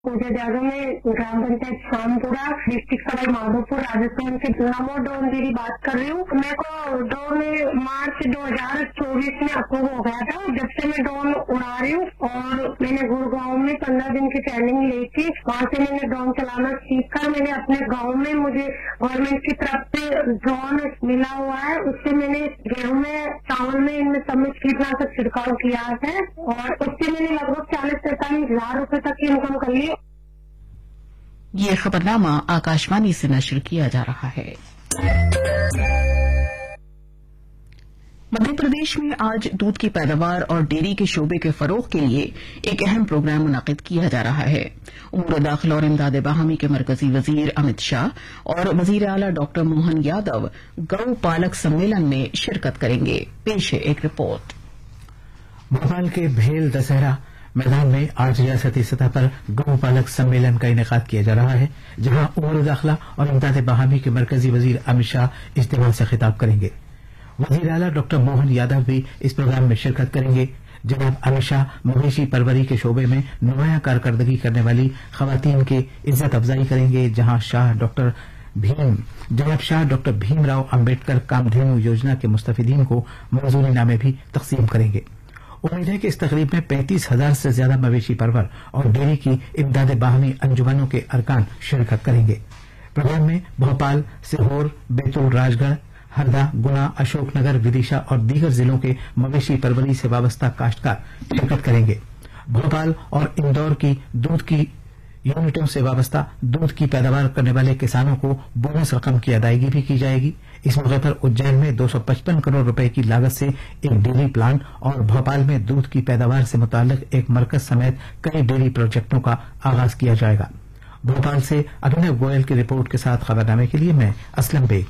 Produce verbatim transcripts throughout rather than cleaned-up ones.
पूजा जादव में ग्राम पंचायत शामपुरा डिस्ट्रिक्ट सवाई माधोपुर राजस्थान से नमो ड्रोन दीदी बात कर रही हूँ। मेरे को ड्रोन मार्च दो हजार चौबीस में अप्रूव हो गया था। जब से मैं ड्रोन उड़ा रही हूँ और मैंने गुड़गांव में पंद्रह दिन की ट्रेनिंग ली थी। वहाँ से मैंने ड्रोन चलाना सीख कर मैंने अपने गाँव में मुझे गवर्नमेंट की तरफ से ड्रोन मिला हुआ है। उससे मैंने गेहूं में चावल में इनमें सब में कीटनाशक छिड़काव किया है और उससे मैंने लगभग चालीस पैंतालीस हजार रूपये तक की इनकम कर ली। ये खबरनामा आकाशवाणी से नश्र किया जा रहा है। मध्य प्रदेश में आज दूध की पैदावार और डेयरी के शोबे के फरोग के लिए एक अहम प्रोग्राम मुनाकिद किया जा रहा है। उम्र दाखिला और इमदाद बाहमी के मरकजी वजीर अमित शाह और वजीर आला डॉक्टर मोहन यादव गौ पालक सम्मेलन में शिरकत करेंगे। पेश है एक रिपोर्ट। भोपाल के भेल दशहरा मैदान में आज रियासती सतह पर गौ पालक सम्मेलन का इनेकाद किया जा रहा है, जहां उमर दाखिला और इमदाद बाहमी के मरकजी वजीर अमित शाह इज्तिमा से खिताब करेंगे। वजीर आला डॉक्टर मोहन यादव भी इस प्रोग्राम में शिरकत करेंगे। जनाब अमित शाह मवेशी परवरी के शोबे में नुमाया कारकर्दगी करने वाली खवातीन की इज्जत अफजाई करेंगे, जहां शाह डॉक्टर भीम जनाब शाह डॉक्टर भीमराव अम्बेडकर कामधेनु योजना के मुस्तफिदीन को मंजूरी नामे भी तकसीम करेंगे। उम्मीद है कि इस तकरीब में पैंतीस हजार से ज्यादा मवेशी परवर और डेयरी की इमदाद बाहमी अंजुमनों के अरकान शिरकत करेंगे। प्रोग्राम में भोपाल, सीहोर, बैतूल, राजगढ़, हरदा, गुना, अशोकनगर, विदिशा और दीगर जिलों के मवेशी परवरी से वाबस्ता काश्तकार शिरकत करेंगे। भोपाल और इंदौर की दूध की यूनिटों से वाबस्ता दूध की पैदावार करने वाले किसानों को बोनस रकम की अदायगी भी की जाएगी। इस मौके पर उज्जैन में दो सौ पचपन करोड़ रुपए की लागत से एक डेयरी प्लांट और भोपाल में दूध की पैदावार से मुताल्लिक एक मरकज समेत कई डेयरी प्रोजेक्टों का आगाज किया जाएगा। भोपाल से अभिनव गोयल की रिपोर्ट के साथ खबरनामे के लिए मैं असलम बेग।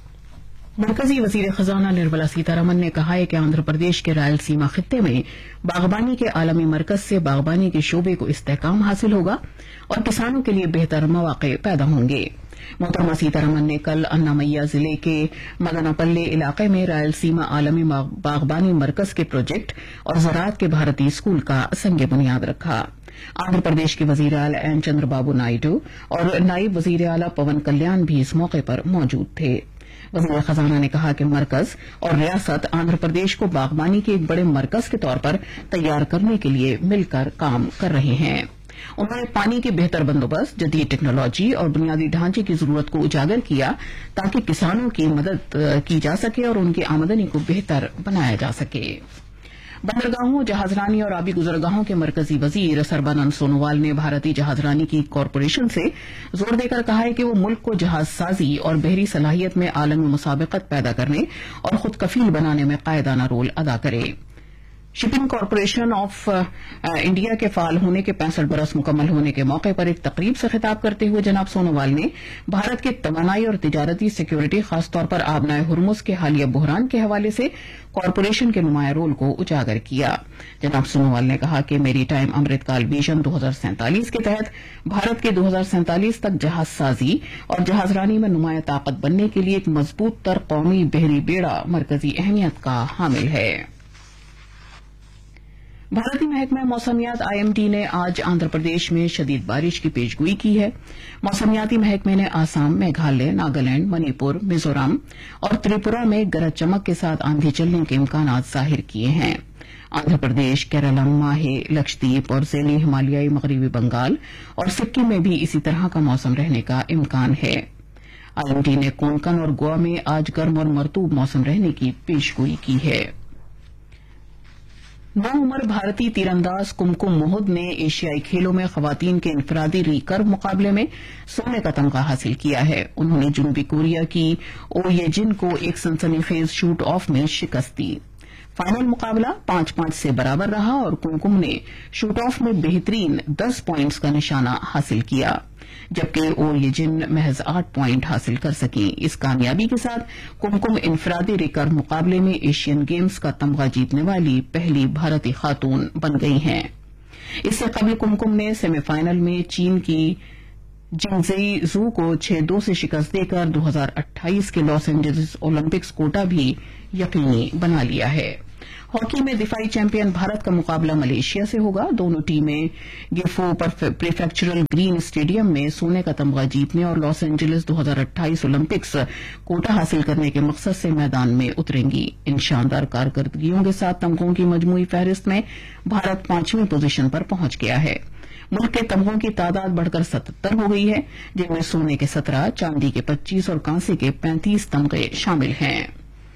मरकजी वजीर खजाना निर्मला सीतारमन ने कहा है कि आंध्र प्रदेश के रायलसीमा खित्ते में बागबानी के आलमी मरकज से बागबानी के शोबे को इस्तेहकाम हासिल होगा और किसानों के लिए बेहतर मौके पैदा होंगे। मोहतरमा सीतारमन ने कल अन्नामैया जिले के मदनापल्ले इलाके में रायलसीमा आलमी बागबानी मरकज के प्रोजेक्ट और ज़राअत के भारतीय स्कूल का संग बुनियाद रखा। आंध्र प्रदेश के वजीर आला एन चंद्रबाबू नायडू और नायब वजीर आला पवन कल्याण भी इस मौके पर मौजूद थे। वजीर खजाना ने कहा कि मरकज और रियासत आंध्र प्रदेश को बागबानी के एक बड़े मरकज के तौर पर तैयार करने के लिए मिलकर काम कर रहे हैं। उन्होंने पानी के बेहतर बंदोबस्त, जदीद टेक्नोलॉजी और बुनियादी ढांचे की जरूरत को उजागर किया ताकि किसानों की मदद की जा सके और उनकी आमदनी को बेहतर बनाया जा सके। बंदरगाहों, जहाजरानी और आबी गुजरगाहों के मरकजी वजीर सरबानंद सोनोवाल ने भारतीय जहाजरानी की कॉरपोरेशन से जोर देकर कहा है कि वो मुल्क को जहाजसाजी और बहरी सलाहियत में आलमी मुसाबकत पैदा करने और खुद कफील बनाने में कायदाना रोल अदा करे। शिपिंग कॉरपोरेशन ऑफ इंडिया के फाल होने के पैंसठ बरस मुकम्मल होने के मौके पर एक तकरीब से खिताब करते हुए जनाब सोनोवाल ने भारत के तवानाई और तिजारती सिक्योरिटी, खासतौर पर आबनाए हुर्मुज के हालिया बुहरान के हवाले से कॉरपोरेशन के नुमाया रोल को उजागर किया। जनाब सोनोवाल ने कहा कि मेरी टाइम अमृतकाल विजन दो हजार सैंतालीस के तहत भारत के दो हजार सैंतालीस तक जहाजसाजी और जहाजरानी में नुमाया ताकत बनने के लिए एक मजबूत तर कौमी बहरी बेड़ा मरकजी अहमियत का हामिल है। भारतीय महकमा मौसमियात आईएमडी ने आज आंध्र प्रदेश में शदीद बारिश की पेशगोई की है। मौसमियाती महकमे ने आसाम, मेघालय, नागालैंड, मणिपुर, मिजोरम और त्रिपुरा में गरज चमक के साथ आंधी चलने के इम्कान जाहिर किए हैं। आंध्र प्रदेश, केरलम, माहे, लक्षद्वीप और ज़ैली हिमालयाई मगरबी बंगाल और सिक्किम में भी इसी तरह का मौसम रहने का इम्कान है। आईएमडी ने कोंकण और गोवा में आज गर्म और मरतूब मौसम रहने की पेशगोई की है। नौ उम्र भारतीय तीरंदाज कुमकुम मोहद ने एशियाई खेलों में खवातीन के इनफरादी रिकर्व मुकाबले में सोने का तमगा हासिल किया है। उन्होंने जनूबी कोरिया की ओ येजिन को एक सनसनीखेज शूट ऑफ में शिकस्त दी। फाइनल मुकाबला पांच पांच से बराबर रहा और कुमकुम ने शूट ऑफ में बेहतरीन दस पॉइंट्स का निशाना हासिल किया, जबकि ओ येजिन महज आठ पॉइंट हासिल कर सकी। इस कामयाबी के साथ कुमकुम इनफरादी रिकर्व मुकाबले में एशियन गेम्स का तमगा जीतने वाली पहली भारतीय खातून बन गई हैं। इससे कबल कुमकुम ने सेमीफाइनल में चीन की जिंगजेई जू को छह दो से शिकस्त देकर दो हजार अट्ठाईस के लॉस एंजलिस ओलंपिक्स कोटा भी यकीनी बना लिया है। हॉकी में दिफाई चैंपियन भारत का मुकाबला मलेशिया से होगा। दोनों टीमें गिफो प्रीफेक्चुरल ग्रीन स्टेडियम में सोने का तमगा जीतने और लॉस एंजलिस दो हज़ार अट्ठाईस ओलंपिक्स कोटा हासिल करने के मकसद से मैदान में उतरेंगी। इन शानदार कारकर्दगियों के साथ तमगों की मजमूई फहरिस्त में भारत पांचवीं पोजीशन पर पहुंच गया है। मुल्क के तमगों की तादाद बढ़कर सतहत्तर हो गई है, जिनमें सोने के सत्रह, चांदी के पच्चीस और कांसे के पैंतीस तमगे शामिल हैं।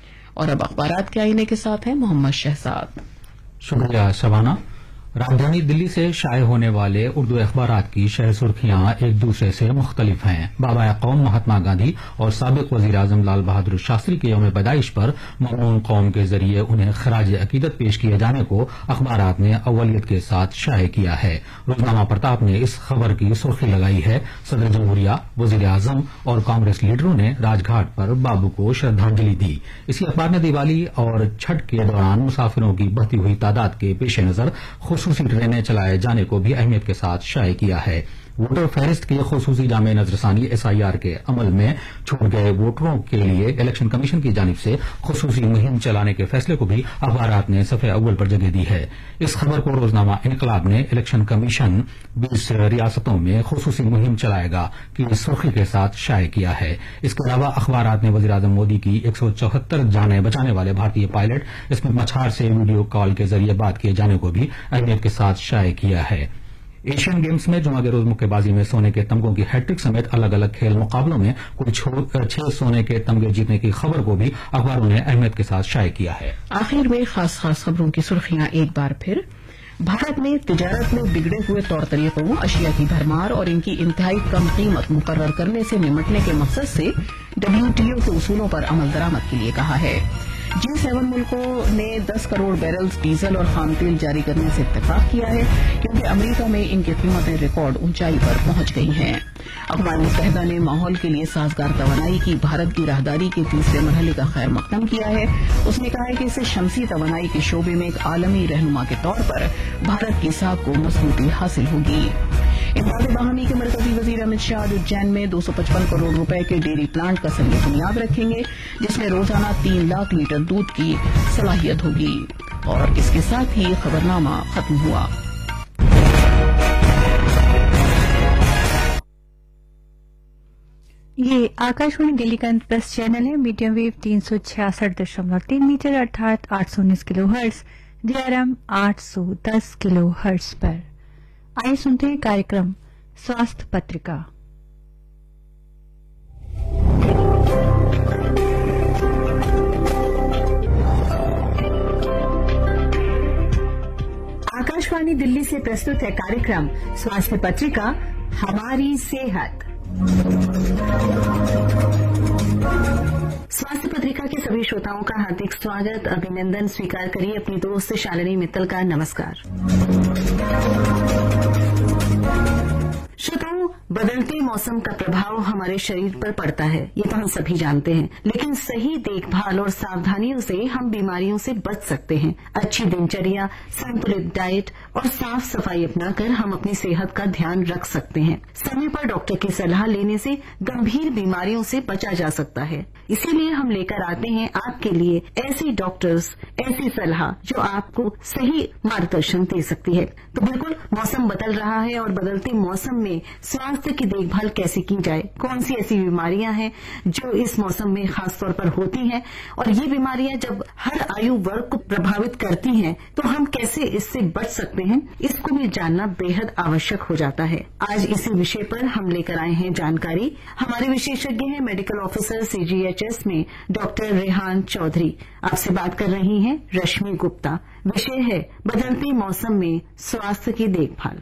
और अब अखबारात के आईने के साथ हैं मोहम्मद शहजाद। शुक्रिया शबाना। राजधानी दिल्ली से शाये होने वाले उर्दू अखबारात की शह सुर्खियां एक दूसरे से मुख्तलिफ हैं। बाबा कौम महात्मा गांधी और साबिक वजीर आजम लाल बहादुर शास्त्री के यौम पैदाइश पर ममनून कौम के जरिए उन्हें खराज अकीदत पेश किए जाने को अखबारात ने अव्वलियत के साथ शाये किया है। रोजनामा प्रताप ने इस खबर की सुर्खी लगाई है, सदर जमहूरिया, वजीर आजम और कांग्रेस लीडरों ने राजघाट पर बाबू को श्रद्धांजलि दी। इसी अखबार ने दिवाली और छठ के दौरान मुसाफिरों की बढ़ती हुई तादाद के पेश नजर खुसूसी ट्रेनें चलाए जाने को भी अहमियत के साथ शाये किया है। वोटर फहरिस्त की खुसूसी जामे नजरसानी एसआईआर के अमल में छूट गए वोटरों के लिए इलेक्शन कमीशन की जानिब से खुसूसी मुहिम चलाने के फैसले को भी अखबारात ने सफ़े अव्वल पर जगह दी है। इस खबर को रोजनामा इनकलाब ने इलेक्शन कमीशन बीस रियासतों में खुसूसी मुहिम चलाएगा की सुर्खी के साथ शाये किया है। इसके अलावा अखबारात ने वजीर आजम मोदी की एक सौ चौहत्तर जाने बचाने वाले भारतीय पायलट इसमें मछार से वीडियो कॉल के जरिए बात किए जाने को भी अहमियत के साथ शाये किया है। एशियन गेम्स में जुमा के रोज मुक्केबाजी में सोने के तमगों की हैट्रिक समेत अलग अलग खेल मुकाबलों में कुल छह सोने के तमगे जीतने की खबर को भी अखबारों ने अहमियत के साथ शाये किया है। आखिर में खास खास खबरों की सुर्खियां एक बार फिर। भारत में तिजारत में बिगड़े हुए तौर तरीकों, अशिया की भरमार और इनकी इंतहाई कम कीमत मुकर्रर करने से निमटने के मकसद से डब्ल्यूटीओ के उसूलों पर अमल दरामद के लिए कहा है। जी सेवन मुल्कों ने दस करोड़ बैरल्स डीजल और खाम तेल जारी करने से इत्तेफाक किया है, क्योंकि अमेरिका में इनकी कीमतें रिकॉर्ड ऊंचाई पर पहुंच गई हैं। अक़वाम मुत्तहिदा ने माहौल के लिए साजगार तवानाई की भारत की राहदारी के तीसरे मरहले का खैर मकदम किया है। उसने कहा है कि इससे शमसी तवानाई के शोबे में एक आलमी रहनुमा के तौर पर भारत की साख को मजबूती हासिल होगी। इमदाद बाहमी के मरकजी वजीर अमित शाह आज उज्जैन में दो सौ पचपन करोड़ रुपए के डेयरी प्लांट का संग बुनियाद रखेंगे, जिसमें रोजाना तीन लाख लीटर दूध की सलाहियत होगी। और इसके साथ ही खबरनामा खत्म हुआ। ये आकाशवाणी दिल्ली का प्रेस चैनल है। मीडियम वेव तीन सौ छियासठ दशमलव तीन मीटर अर्थात आठ सौ उन्नीस किलो हर्ट्ज, डीआरएम आठ सौ दस किलो हर्ट्ज पर। आइए सुनते हैं कार्यक्रम स्वास्थ्य पत्रिका। आकाशवाणी दिल्ली से प्रस्तुत है कार्यक्रम स्वास्थ्य पत्रिका, हमारी सेहत। स्वास्थ्य पत्रिका के सभी श्रोताओं का हार्दिक स्वागत, अभिनंदन स्वीकार करिए अपनी दोस्त शालिनी मित्तल का नमस्कार। श्रोताओं, बदलते मौसम का प्रभाव हमारे शरीर पर पड़ता है, ये तो हम सभी जानते हैं, लेकिन सही देखभाल और सावधानियों से हम बीमारियों से बच सकते हैं। अच्छी दिनचर्या, संतुलित डाइट और साफ सफाई अपनाकर हम अपनी सेहत का ध्यान रख सकते हैं। समय पर डॉक्टर की सलाह लेने से गंभीर बीमारियों से बचा जा सकता है। इसीलिए हम लेकर आते हैं आपके लिए ऐसी डॉक्टर्स, ऐसी सलाह जो आपको सही मार्गदर्शन दे सकती है। तो बिल्कुल मौसम बदल रहा है और बदलते मौसम में स्वास्थ्य की देखभाल कैसे की जाए, कौन सी ऐसी बीमारियां हैं जो इस मौसम में खास तौर पर होती हैं, और ये बीमारियां जब हर आयु वर्ग को प्रभावित करती हैं तो हम कैसे इससे बच सकते हैं, इसको भी जानना बेहद आवश्यक हो जाता है। आज इसी विषय पर हम लेकर आए हैं जानकारी। हमारे विशेषज्ञ हैं मेडिकल ऑफिसर सीजीएचएस में डॉक्टर रेहान चौधरी। आपसे बात कर रही हैं रश्मि गुप्ता। विषय है बदलते मौसम में स्वास्थ्य की देखभाल।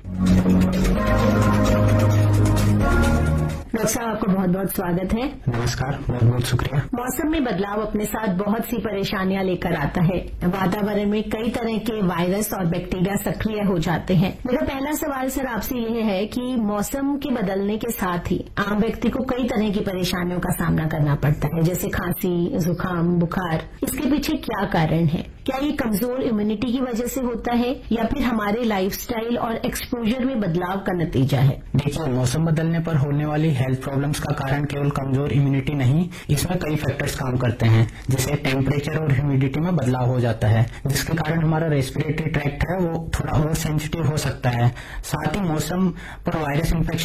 डॉक्टर साहब, आपका बहुत बहुत स्वागत है। नमस्कार, बहुत बहुत शुक्रिया। मौसम में बदलाव अपने साथ बहुत सी परेशानियां लेकर आता है। वातावरण में कई तरह के वायरस और बैक्टीरिया सक्रिय हो जाते हैं। मेरा पहला सवाल सर आपसे यह है कि मौसम के बदलने के साथ ही आम व्यक्ति को कई तरह की परेशानियों का सामना करना पड़ता है, जैसे खांसी, जुकाम, बुखार। इसके पीछे क्या कारण है? क्या ये कमजोर इम्यूनिटी की वजह से होता है या फिर हमारे लाइफस्टाइल और एक्सपोजर में बदलाव का नतीजा है? देखिए, मौसम बदलने पर होने वाली हेल्थ हेल्थ प्रॉब्लम्स का कारण केवल कमजोर इम्यूनिटी नहीं, इसमें कई फैक्टर्स काम करते हैं, जैसे टेम्परेचर और ह्यूमिडिटी में बदलाव हो जाता है, जिसके कारण हमारा रेस्पिरेटरी ट्रैक्ट है वो थोड़ा और सेंसिटिव हो सकता है। साथ ही मौसम पर वायरस इन्फेक्शन